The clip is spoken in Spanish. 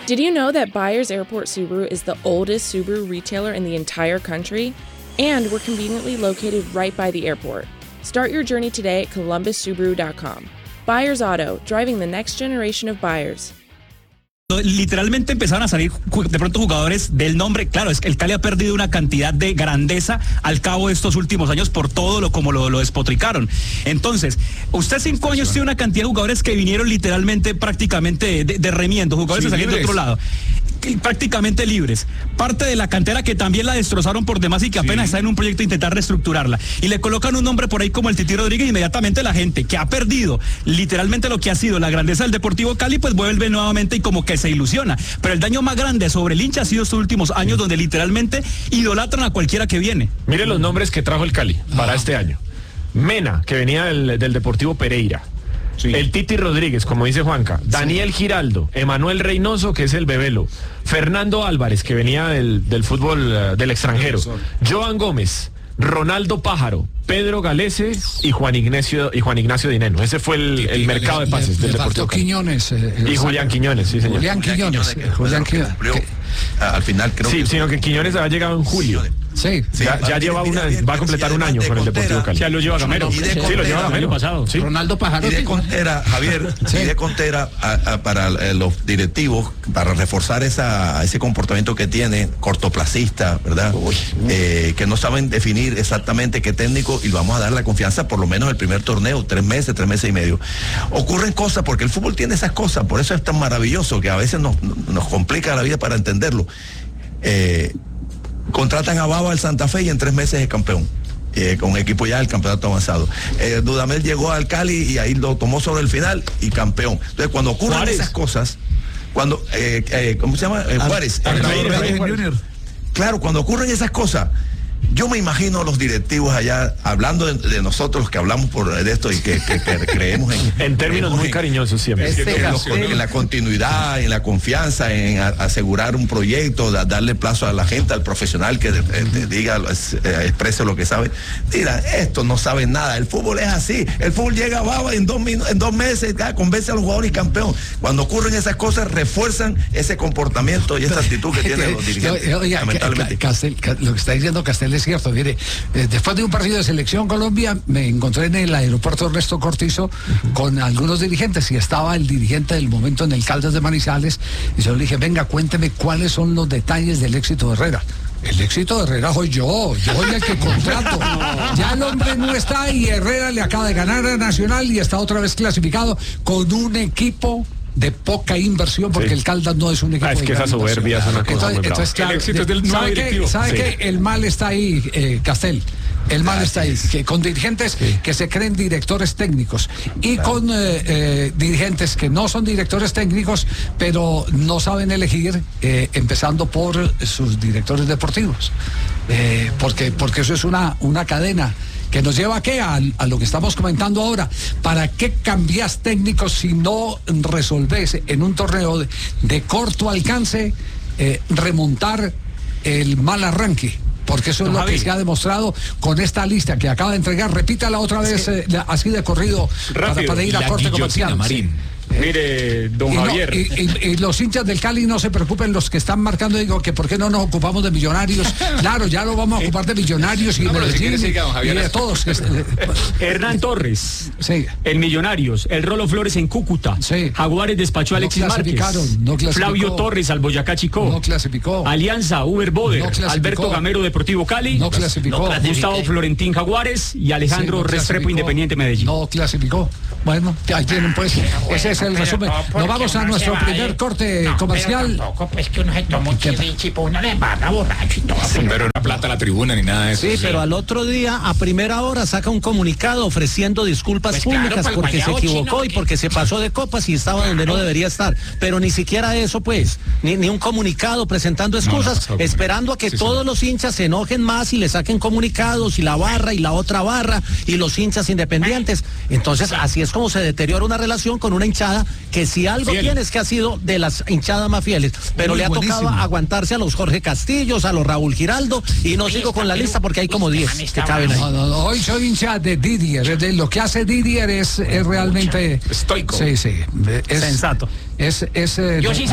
Did you know that Byers Airport Subaru is the oldest Subaru retailer in the entire country? And we're conveniently located right by the airport. Start your journey today at columbussubaru.com. Byers Auto, driving the next generation of buyers. Literalmente empezaron a salir de pronto jugadores del nombre. Claro, es que el Cali ha perdido una cantidad de grandeza al cabo de estos últimos años por todo como lo despotricaron. Entonces, usted 5 años tiene una cantidad de jugadores que vinieron literalmente prácticamente de remiendo, jugadores que salieron de otro lado, prácticamente libres. Parte de la cantera que también la destrozaron por demás y que apenas está en un proyecto de intentar reestructurarla. Y le colocan un nombre por ahí como el Titi Rodríguez, inmediatamente la gente que ha perdido literalmente lo que ha sido la grandeza del Deportivo Cali, pues vuelve nuevamente y como que se ilusiona. Pero el daño más grande sobre el hincha ha sido estos últimos años donde literalmente idolatran a cualquiera que viene. Mire los nombres que trajo el Cali para este año. Mena, que venía del Deportivo Pereira. Sí. El Titi Rodríguez, como dice Juanca, Daniel Giraldo, Emanuel Reynoso, que es el Bebelo, Fernando Álvarez, que venía del fútbol del extranjero, Joan Gómez, Ronaldo Pájaro, Pedro Galese y Juan Ignacio Dineno. Ese fue el mercado de pases del Deportivo Quiñones y Julián Quiñones, sí señor. Julián Quiñones. Al final creo que... Sí, sino que Quiñones ha llegado en julio. Sí, ya lleva va a completar un año con el Deportivo Cali. Ya lo lleva Gamero. Sí, lo lleva Gamero pasado. Sí. Ronaldo Pájaro. Y de Contera, Javier, y de Contera para los directivos, para reforzar ese comportamiento que tiene, cortoplacista, ¿verdad? Que no saben definir exactamente qué técnico, y vamos a dar la confianza por lo menos el primer torneo, 3 meses y medio. Ocurren cosas, porque el fútbol tiene esas cosas, por eso es tan maravilloso, que a veces nos complica la vida para entenderlo. Contratan a Baba del Santa Fe y en 3 meses es campeón, con un equipo ya del campeonato avanzado. Dudamel llegó al Cali y ahí lo tomó sobre el final y campeón. Entonces cuando ocurren esas cosas, cuando ¿cómo se llama? Juárez. Claro, cuando ocurren esas cosas, yo me imagino a los directivos allá hablando de nosotros que hablamos de esto y que creemos en términos muy cariñosos siempre. En la continuidad, en la confianza, en asegurar un proyecto, darle plazo a la gente, al profesional que diga, exprese lo que sabe. Mira, esto no saben nada. El fútbol es así. El fútbol llega a Baba en 2 meses, convence a los jugadores y campeón. Cuando ocurren esas cosas, refuerzan ese comportamiento y esa actitud que tienen los dirigentes. Lamentablemente. Lo que está diciendo Castel es cierto. Mire, después de un partido de Selección Colombia, me encontré en el aeropuerto Ernesto Cortizo con algunos dirigentes y estaba el dirigente del momento en el Caldas de Manizales y yo le dije, venga, cuénteme cuáles son los detalles del éxito de Herrera. El éxito de Herrera soy yo soy el que contrato. Ya el hombre no está y Herrera le acaba de ganar a Nacional y está otra vez clasificado con un equipo de poca inversión, porque el Caldas no es un equipo. Es que esa soberbia es una cosa muy brava. Claro, el éxito es del nuevo directivo. ¿Sabe qué? El mal está ahí, Castel. El mal está ahí, que con dirigentes que se creen directores técnicos y con dirigentes que no son directores técnicos, pero no saben elegir, empezando por sus directores deportivos. Porque eso es una cadena que nos lleva a lo que estamos comentando ahora. ¿Para qué cambias técnicos si no resolves en un torneo de corto alcance remontar el mal arranque? Porque eso es lo que se ha demostrado con esta lista que acaba de entregar. Repítala otra vez, así de corrido, para ir a corte comercial. Mire, don Javier. Y los hinchas del Cali no se preocupen, los que están marcando, digo, que por qué no nos ocupamos de Millonarios. Claro, ya lo vamos a ocupar de Millonarios y de todos. Hernán Torres, el Millonarios, el Rolo Flores en Cúcuta, Jaguares despachó a Alexis Márquez, Flavio Torres al Boyacá Chicó, no clasificó. Alianza, Uber Boder, Alberto Gamero Deportivo Cali, no clasificó. Gustavo Florentín Jaguares y Alejandro Restrepo Independiente Medellín. No clasificó. Bueno, ahí tienen pues, ese es el resumen. Nos vamos a nuestro primer corte comercial. Tampoco, pues que uno se toma un chirichi, pues uno le va a borracho y todo. Pero una plata a la tribuna ni nada de eso. Sí, pero al otro día, a primera hora, saca un comunicado ofreciendo disculpas públicas porque se equivocó y porque se pasó de copas y estaba donde no debería estar. Pero ni siquiera eso, pues, ni un comunicado presentando excusas, esperando a que todos los hinchas se enojen más y le saquen comunicados y la barra y la otra barra y los hinchas independientes. Entonces, así es como se deteriora una relación con una hinchada que si algo tiene es que ha sido de las hinchadas más fieles, pero le ha tocado aguantarse a los Jorge Castillos, a los Raúl Giraldo, y no sigo con la lista porque hay como 10 que caben ahí. No, hoy soy hincha de Didier, lo que hace Didier es realmente estoico. Sí, sensato. Es yo sí